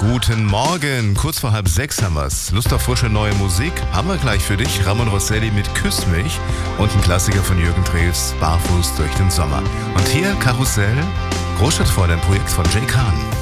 Guten Morgen, kurz vor 5:30 haben wir's. Lust auf frische neue Musik? Haben wir gleich für dich. Ramon Rosselli mit Küss mich und ein Klassiker von Jürgen Drews, Barfuß durch den Sommer. Und hier Karussell, Großstadtfräulein, Projekt von Jay Kahn.